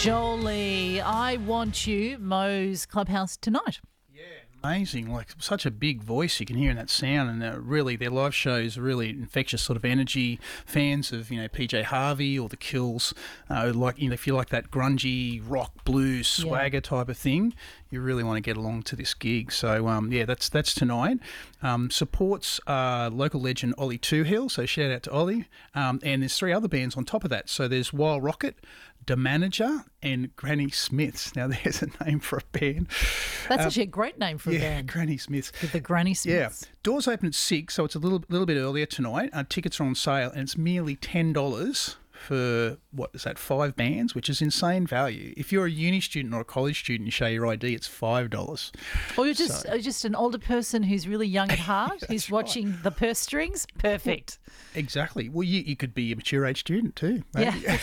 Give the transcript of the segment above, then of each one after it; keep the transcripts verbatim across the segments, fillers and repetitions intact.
Jolie, I Want You, Mo's Clubhouse tonight. Amazing, like such a big voice you can hear in that sound, and uh, really their live shows are really infectious sort of energy. Fans of, you know, P J Harvey or The Kills, uh, like, you know, if you like that grungy rock blues swagger yeah. type of thing, you really want to get along to this gig. So um, yeah, that's that's tonight. Um, supports uh, local legend Ollie Toohill, so shout out to Ollie. Um, and there's three other bands on top of that. So there's Wild Rocket, The Manager, and Granny Smiths. Now there's a name for a band. That's um, actually a great name for yeah, a band. Granny Smiths. The Granny Smiths. Yeah. Doors open at six, so it's a little little bit earlier tonight. Uh, tickets are on sale, and it's merely ten dollars for, what is that, five bands, which is insane value. If you're a uni student or a college student, you show your I D, it's five dollars. Or you're just So- uh, just an older person who's really young at heart, who's watching the purse strings. Perfect. Exactly. Well, you, you could be a mature age student too. Maybe. Yeah.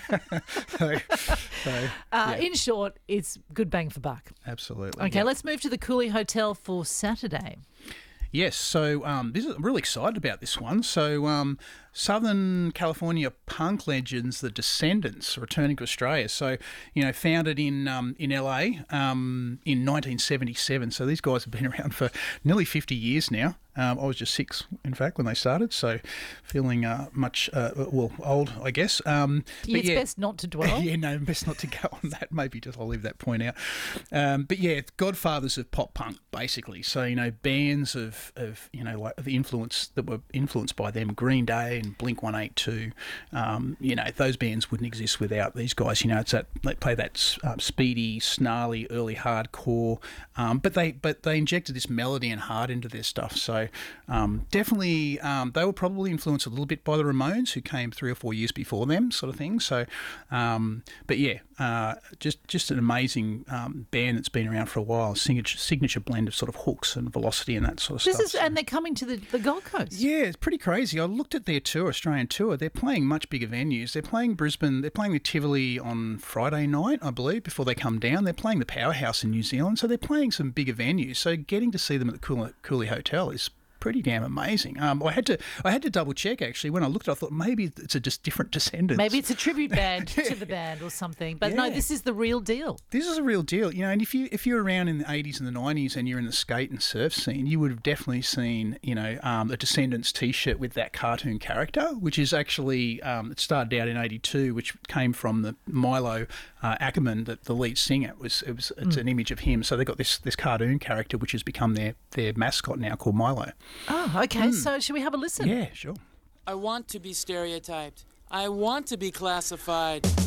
so, so, Uh, yeah, In short, it's good bang for buck. absolutely. Okay, yeah. let's move to the Cooley Hotel for Saturday. Yes, so um, this is, I'm really excited about this one. So um, Southern California punk legends, the Descendants, are returning to Australia. So, you know, founded in um, in L A um, in nineteen seventy-seven. So these guys have been around for nearly fifty years now. Um, I was just six, in fact, when they started, so feeling uh, much, uh, well, old, I guess. Um, Yeah, but it's yeah, best not to dwell. yeah, no, best not to go on that. Maybe just I'll leave that point out. Um, but yeah, godfathers of pop punk, basically. So, you know, bands of, of you know, like the influence that were influenced by them, Green Day and Blink one eighty-two. Um, you know, those bands wouldn't exist without these guys. You know, it's that they play that um, speedy, snarly, early hardcore. Um, but they but they injected this melody and heart into their stuff. So um, definitely, um, they were probably influenced a little bit by the Ramones, who came three or four years before them, sort of thing. So, um, but yeah, uh, just just an amazing um, band that's been around for a while. Signature, signature blend of sort of hooks and velocity and that sort of This stuff. is, and they're coming to the, the Gold Coast. Yeah, it's pretty crazy. I looked at their tour, Australian tour. They're playing much bigger venues. They're playing Brisbane. They're playing the Tivoli on Friday night, I believe, before they come down. They're playing the Powerhouse in New Zealand. So they're playing some bigger venues. So getting to see them at the Cooley, Cooley Hotel is pretty damn amazing. Um, I had to I had to double check actually when I looked. I thought maybe it's a just different Descendants. Maybe it's a tribute band to the band or something. But no, Yeah. this is the real deal. This is a real deal, you know. And if you if you're around in the eighties and the nineties and you're in the skate and surf scene, you would have definitely seen, you know, um, a Descendants T-shirt with that cartoon character, which is actually um, it started out in eighty-two, which came from the Milo uh, Ackerman, the, the lead singer. It was it was it's Mm. an image of him. So they got this this cartoon character, which has become their their mascot now, called Milo. Oh, okay. So should we have a listen? Yeah, sure. I want to be stereotyped. I want to be classified.